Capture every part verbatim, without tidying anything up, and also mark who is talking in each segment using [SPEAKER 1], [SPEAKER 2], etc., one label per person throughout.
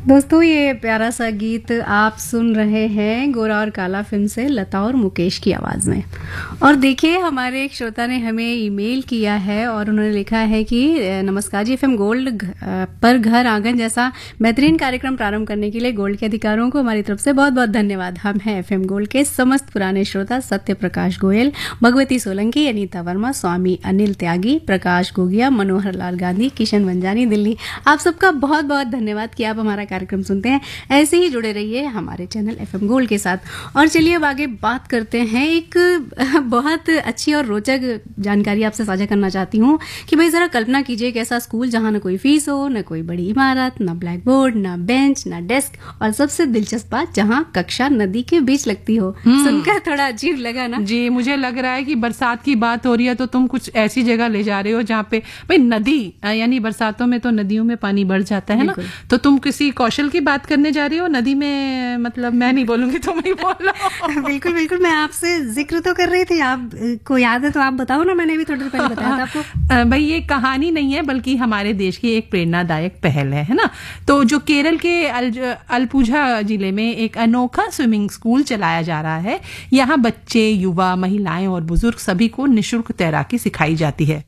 [SPEAKER 1] दोस्तों, ये प्यारा सा गीत आप सुन रहे हैं गोरा और काला फिल्म से लता और मुकेश की आवाज़ में। और देखिए, हमारे एक श्रोता ने हमें ईमेल किया है और उन्होंने लिखा है कि नमस्कार जी, एफएम गोल्ड पर घर आंगन जैसा बेहतरीन कार्यक्रम प्रारंभ करने के लिए गोल्ड के अधिकारों को हमारी तरफ से बहुत बहुत धन्यवाद। हम हैं एफएम गोल्ड के समस्त पुराने श्रोता सत्य प्रकाश गोयल, भगवती सोलंकी, अनीता वर्मा, स्वामी अनिल त्यागी, प्रकाश गोगिया, मनोहर लाल गांधी, किशन वंजानी, दिल्ली। आप सबका बहुत बहुत धन्यवाद कि आप हमारा कार्यक्रम सुनते हैं। ऐसे ही जुड़े रहिए हमारे चैनल एफएम गोल्ड के साथ। और चलिए अब आगे बात करते हैं। एक बहुत अच्छी और रोचक जानकारी आपसे साझा करना चाहती हूँ कि भाई जरा कल्पना कीजिए एक ऐसा स्कूल जहाँ न कोई फीस हो, न कोई बड़ी इमारत, न ब्लैक बोर्ड, न बेंच, न डेस्क, और सबसे दिलचस्प बात, जहाँ कक्षा नदी के बीच लगती हो। सुनकर थोड़ा अजीब लगा ना?
[SPEAKER 2] जी, मुझे लग रहा है कि बरसात की बात हो रही है तो तुम कुछ ऐसी जगह ले जा रहे हो जहाँ पे भाई नदी, यानी बरसातों में तो नदियों में पानी बढ़ जाता है ना, तो तुम किसी कौशल की बात करने जा रही हो नदी में। मतलब मैं नहीं बोलूंगी, तुम ही बोलो।
[SPEAKER 1] बिल्कुल बिल्कुल, मैं आपसे जिक्र तो कर रही थी, आपको याद है तो आप बताओ ना। मैंने भी थोड़ी देर पहले बताया था आपको।
[SPEAKER 2] भाई ये कहानी नहीं है बल्कि हमारे देश की एक प्रेरणादायक पहल है, है ना। तो जो केरल के अल, अलपुझा जिले में एक अनोखा स्विमिंग स्कूल चलाया जा रहा है। यहाँ बच्चे, युवा, महिलाएं और बुजुर्ग सभी को निःशुल्क तैराकी सिखाई जाती है।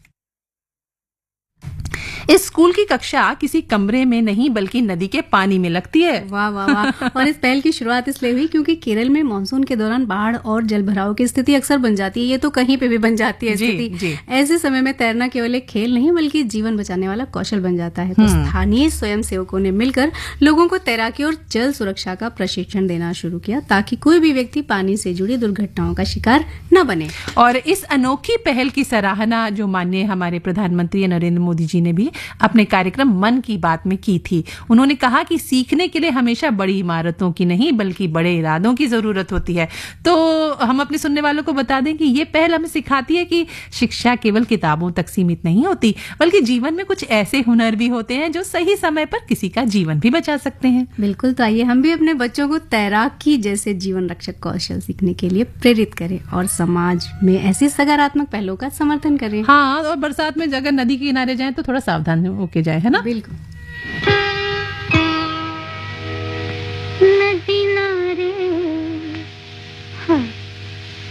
[SPEAKER 2] इस स्कूल की कक्षा किसी कमरे में नहीं बल्कि नदी के पानी में लगती है।
[SPEAKER 1] वाह वाह वाह। और इस पहल की शुरुआत इसलिए हुई क्योंकि केरल में मानसून के दौरान बाढ़ और जलभराव की स्थिति अक्सर बन जाती है। ये तो कहीं पे भी बन जाती है स्थिति। ऐसे समय में तैरना केवल एक खेल नहीं बल्कि जीवन बचाने वाला कौशल बन जाता है। तो स्थानीय स्वयं सेवकों ने मिलकर लोगों को तैराकी और जल सुरक्षा का प्रशिक्षण देना शुरू किया ताकि कोई भी व्यक्ति पानी से जुड़ी दुर्घटनाओं का शिकार न बने।
[SPEAKER 2] और इस अनोखी पहल की सराहना जो माननीय हमारे प्रधानमंत्री नरेंद्र मोदी जी ने भी अपने कार्यक्रम मन की बात में की थी। उन्होंने कहा कि सीखने के लिए हमेशा बड़ी इमारतों की नहीं बल्कि बड़े इरादों की जरूरत होती है। तो हम अपने सुनने वालों को बता दें कि ये पहल हमें सिखाती है कि शिक्षा केवल किताबों तक सीमित नहीं होती बल्कि जीवन में कुछ ऐसे हुनर भी होते हैं जो सही समय पर किसी का जीवन भी बचा सकते हैं।
[SPEAKER 1] बिल्कुल, तो आइए हम भी अपने बच्चों को तैराकी जैसे जीवन रक्षक कौशल सीखने के लिए प्रेरित करें और समाज में ऐसी सकारात्मक पहलों का समर्थन करें।
[SPEAKER 2] हाँ, और बरसात में अगर नदी के किनारे जाएं तो थोड़ा सावधान होके जाए, है ना।
[SPEAKER 1] बिल्कुल।